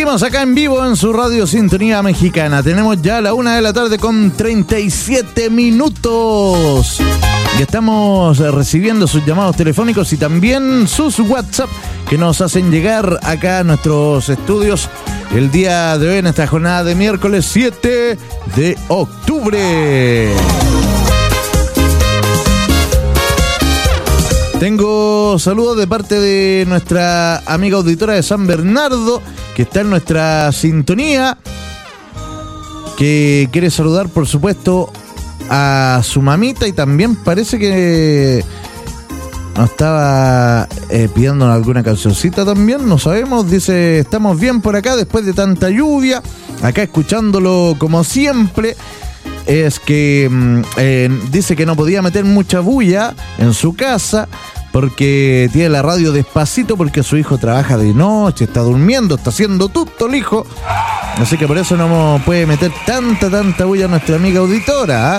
Seguimos acá en vivo en su radio Sintonía Mexicana. Tenemos ya la 1:00 con 37 minutos. Y estamos recibiendo sus llamados telefónicos y también sus WhatsApp que nos hacen llegar acá a nuestros estudios el día de hoy en esta jornada de miércoles 7 de octubre. Tengo saludos de parte de nuestra amiga auditora de San Bernardo, que está en nuestra sintonía, que quiere saludar, por supuesto, a su mamita y también parece que nos estaba pidiendo alguna cancioncita también, no sabemos. Dice, estamos bien por acá después de tanta lluvia, acá escuchándolo como siempre. Es que dice que no podía meter mucha bulla en su casa porque tiene la radio despacito porque su hijo trabaja de noche, está durmiendo, está haciendo tutto el hijo. Así que por eso no puede meter tanta bulla nuestra amiga auditora, ¿eh?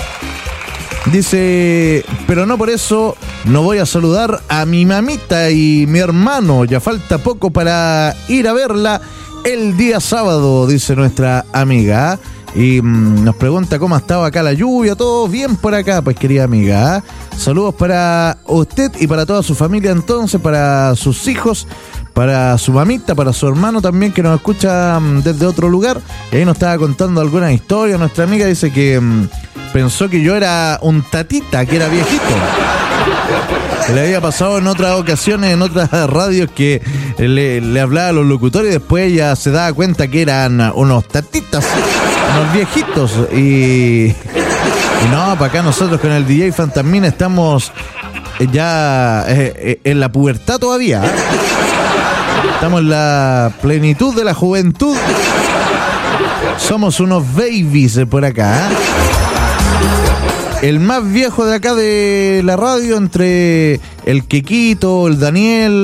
Dice, pero no por eso no voy a saludar a mi mamita y mi hermano. Ya falta poco para ir a verla el día sábado, dice nuestra amiga, ¿eh? Y nos pregunta cómo estaba acá la lluvia. Todo bien por acá, pues, querida amiga, ¿eh? Saludos para usted y para toda su familia, entonces, para sus hijos, para su mamita, para su hermano también, que nos escucha desde otro lugar. Y ahí nos estaba contando alguna historia. Nuestra amiga dice que pensó que yo era un tatita, que era viejito. Que le había pasado en otras ocasiones, en otras radios, que le hablaba a los locutores y después ella se daba cuenta que eran unos tatitas, unos viejitos. Y no, para acá nosotros con el DJ Fantasmín estamos ya en la pubertad todavía, ¿eh? Estamos en la plenitud de la juventud. Somos unos babies por acá, ¿eh? El más viejo de acá de la radio, entre el Quequito, el Daniel,